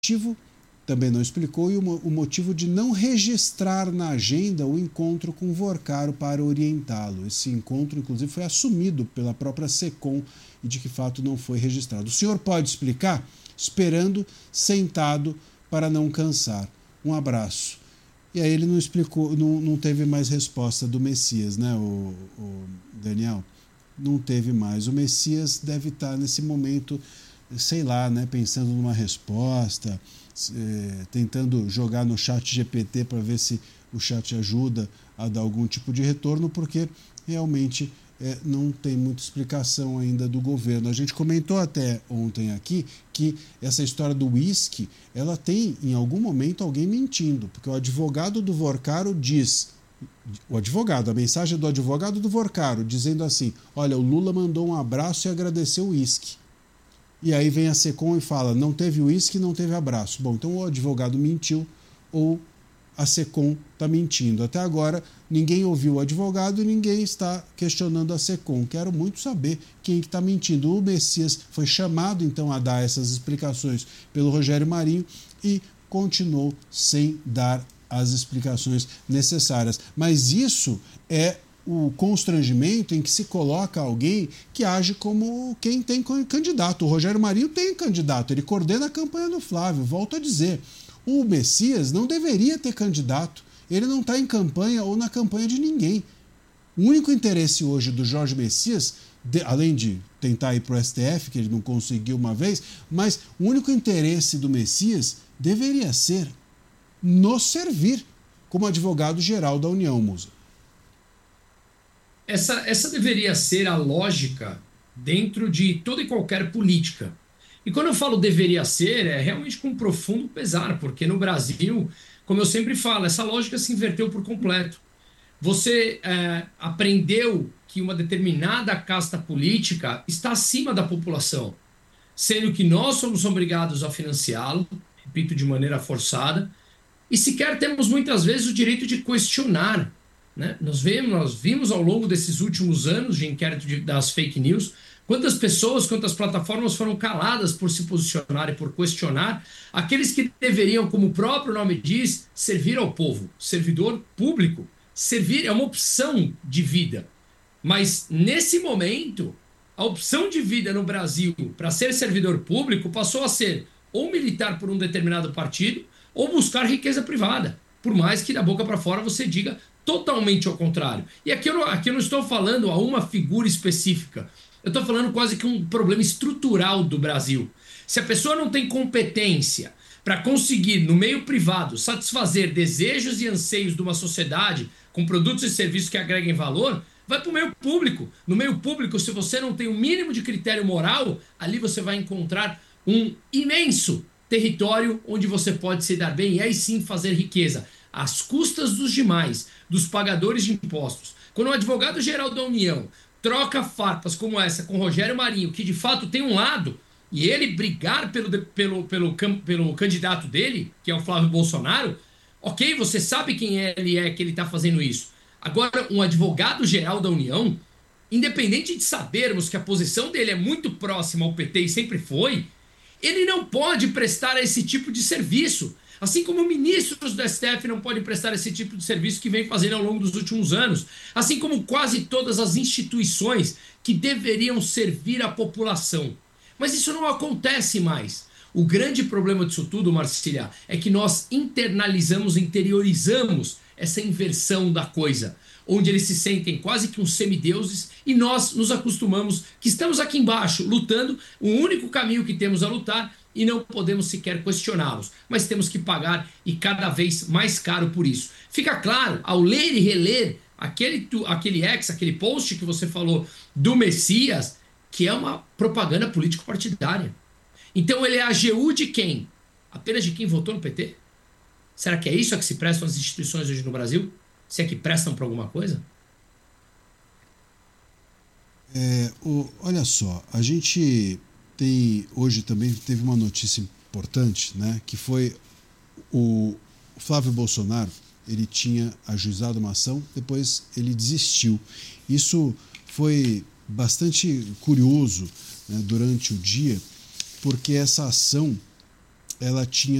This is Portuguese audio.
motivo também não explicou, e o motivo de não registrar na agenda o encontro com Vorcaro para orientá-lo. Esse encontro, inclusive, foi assumido pela própria SECOM e de que fato não foi registrado. O senhor pode explicar? Esperando, sentado, para não cansar. Um abraço. E aí ele não explicou, não teve mais resposta do Messias, né, o Daniel? Não teve mais. O Messias deve estar nesse momento, sei lá, né, pensando numa resposta, tentando jogar no chat GPT para ver se o chat ajuda a dar algum tipo de retorno, porque realmente não tem muita explicação ainda do governo. A gente comentou até ontem aqui que essa história do uísque, ela tem em algum momento alguém mentindo, porque o advogado do Vorcaro diz, a mensagem do advogado do Vorcaro dizendo assim: olha, o Lula mandou um abraço e agradeceu o uísque. E aí vem a SECOM e fala, não teve uísque, não teve abraço. Bom, então o advogado mentiu ou a SECOM está mentindo. Até agora, ninguém ouviu o advogado e ninguém está questionando a SECOM. Quero muito saber quem está mentindo. O Messias foi chamado, então, a dar essas explicações pelo Rogério Marinho e continuou sem dar as explicações necessárias. Mas isso é o constrangimento em que se coloca alguém que age como quem tem candidato. O Rogério Marinho tem candidato, ele coordena a campanha do Flávio. Volto a dizer, o Messias não deveria ter candidato, ele não está em campanha ou na campanha de ninguém. O único interesse hoje do Jorge Messias, além de tentar ir para o STF, que ele não conseguiu uma vez, mas o único interesse do Messias deveria ser nos servir como advogado-geral da União, Musa. Essa deveria ser a lógica dentro de toda e qualquer política. E quando eu falo deveria ser, é realmente com profundo pesar, porque no Brasil, como eu sempre falo, essa lógica se inverteu por completo. Você aprendeu que uma determinada casta política está acima da população, sendo que nós somos obrigados a financiá-lo, repito, de maneira forçada, e sequer temos muitas vezes o direito de questionar, né? Nós vimos ao longo desses últimos anos de inquérito das fake news, quantas pessoas, quantas plataformas foram caladas por se posicionar e por questionar aqueles que deveriam, como o próprio nome diz, servir ao povo, servidor público. Servir é uma opção de vida. Mas, nesse momento, a opção de vida no Brasil para ser servidor público passou a ser ou militar por um determinado partido ou buscar riqueza privada. Por mais que da boca para fora você diga totalmente ao contrário. E aqui eu não estou falando a uma figura específica. Eu estou falando quase que um problema estrutural do Brasil. Se a pessoa não tem competência para conseguir, no meio privado, satisfazer desejos e anseios de uma sociedade com produtos e serviços que agreguem valor, vai para o meio público. No meio público, se você não tem o mínimo de critério moral, ali você vai encontrar um imenso território onde você pode se dar bem e aí sim fazer riqueza, às custas dos demais, dos pagadores de impostos. Quando o advogado-geral da União troca farpas como essa com Rogério Marinho, que de fato tem um lado, e ele brigar pelo candidato dele, que é o Flávio Bolsonaro, ok, você sabe quem ele é que ele está fazendo isso. Agora, um advogado-geral da União, independente de sabermos que a posição dele é muito próxima ao PT e sempre foi, ele não pode prestar esse tipo de serviço. Assim como ministros do STF não podem prestar esse tipo de serviço que vem fazendo ao longo dos últimos anos. Assim como quase todas as instituições que deveriam servir a população. Mas isso não acontece mais. O grande problema disso tudo, Marcília, é que nós internalizamos, interiorizamos essa inversão da coisa, onde eles se sentem quase que uns semideuses e nós nos acostumamos que estamos aqui embaixo lutando, o único caminho que temos a lutar e não podemos sequer questioná-los, mas temos que pagar e cada vez mais caro por isso. Fica claro, ao ler e reler aquele post que você falou do Messias, que é uma propaganda político-partidária. Então ele é a AGU de quem? Apenas de quem votou no PT? Será que é isso a que se prestam as instituições hoje no Brasil? Se é que prestam para alguma coisa? Olha só, a gente tem hoje também teve uma notícia importante, né? Que foi o Flávio Bolsonaro. Ele tinha ajuizado uma ação, depois ele desistiu. Isso foi bastante curioso, né, durante o dia, porque essa ação ela tinha